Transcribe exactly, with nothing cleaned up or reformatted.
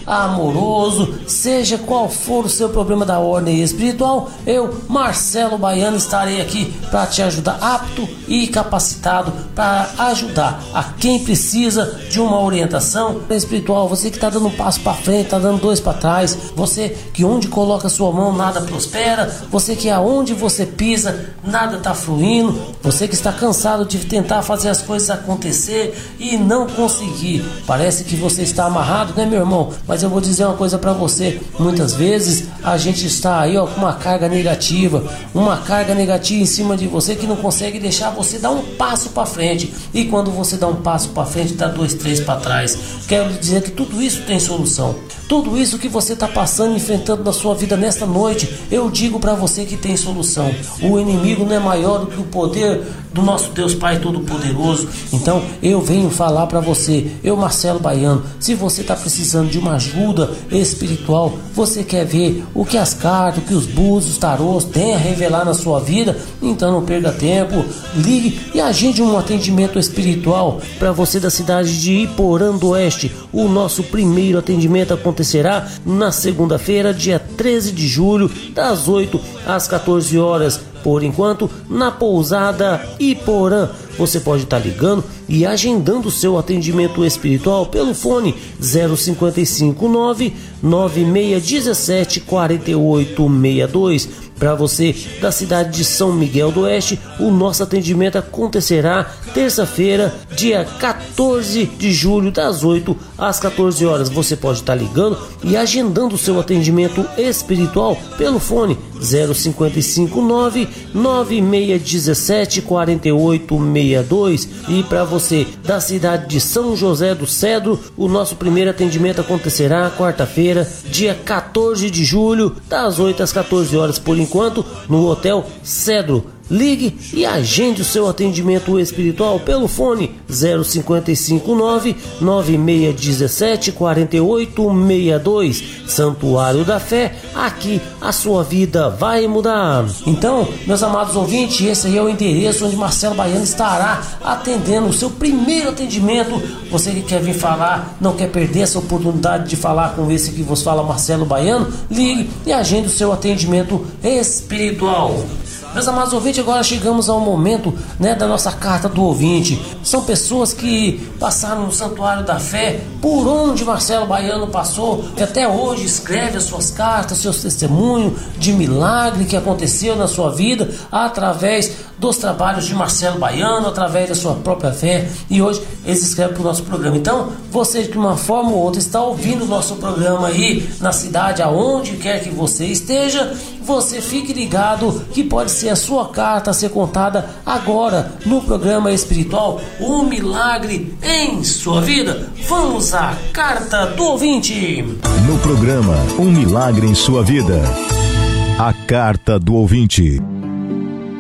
amoroso, seja qual for o seu problema da ordem espiritual, eu, Marcelo Baiano, estarei aqui para te ajudar, apto e capacitado para ajudar a quem precisa de uma orientação espiritual. Você que está dando um passo para frente, está dando dois para trás, você que onde coloca sua mão nada prospera, você que aonde você pisa nada está fluindo, você que está cansado de tentar fazer as coisas acontecer e não conseguir, parece que você está amarrado, né, meu irmão? Mas eu vou dizer uma coisa para você, muitas vezes a gente está aí, ó, com uma carga negativa, uma carga negativa em cima de você que não consegue deixar você dar um passo para frente, e quando você dá um passo para frente, dá dois, três para trás. Quero lhe dizer que tudo isso tem solução. Tudo isso que você está passando, enfrentando na sua vida nesta noite, eu digo para você que tem solução. O inimigo não é maior do que o poder do nosso Deus Pai Todo-Poderoso. Então eu venho falar para você, eu, Marcelo Baiano, se você está precisando de uma ajuda espiritual, você quer ver o que as cartas, o que os búzios, os tarôs têm a revelar na sua vida, então não perca tempo, ligue e agende um atendimento espiritual para você da cidade de Iporã do Oeste. O nosso primeiro atendimento acontecerá na segunda-feira, dia treze de julho, das oito às quatorze horas. Por enquanto, na pousada Iporã. Você pode estar ligando e agendando o seu atendimento espiritual pelo fone zero cinco cinco nove, nove seis um sete, quatro oito seis dois. Para você da cidade de São Miguel do Oeste, o nosso atendimento acontecerá terça-feira, dia quatorze de julho, das oito às quatorze horas. Você pode estar ligando e agendando o seu atendimento espiritual pelo fone zero cinco cinco nove, nove seis um sete, quatro oito seis dois. E para você da cidade de São José do Cedro, o nosso primeiro atendimento acontecerá quarta-feira, dia quatorze de julho, das oito às quatorze horas, por enquanto, no Hotel Cedro. Ligue e agende o seu atendimento espiritual pelo fone zero cinco cinco nove, nove seis um sete, quatro oito seis dois. Santuário da Fé, aqui a sua vida vai mudar. Então, meus amados ouvintes, esse aí é o endereço onde Marcelo Baiano estará atendendo o seu primeiro atendimento. Você que quer vir falar, não quer perder essa oportunidade de falar com esse que vos fala, Marcelo Baiano, ligue e agende o seu atendimento espiritual. Meus amados ouvintes, agora chegamos ao momento, né, da nossa carta do ouvinte. São pessoas que passaram no Santuário da Fé, por onde Marcelo Baiano passou, que até hoje escreve as suas cartas, seus testemunhos de milagre que aconteceu na sua vida, através dos trabalhos de Marcelo Baiano, através da sua própria fé, e hoje eles escrevem para o nosso programa. Então, você de uma forma ou outra está ouvindo o nosso programa aí na cidade, aonde quer que você esteja, você fique ligado que pode ser a sua carta a ser contada agora no programa espiritual Um Milagre em Sua Vida. Vamos à carta do ouvinte. No programa Um Milagre em Sua Vida, a carta do ouvinte.